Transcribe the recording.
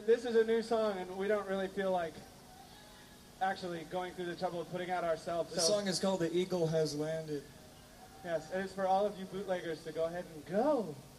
this is a new song, and we don't really feel like actually going through the trouble of putting out ourselves. This song is called "The Eagle Has Landed." Yes, it is for all of you bootleggers to go ahead and go.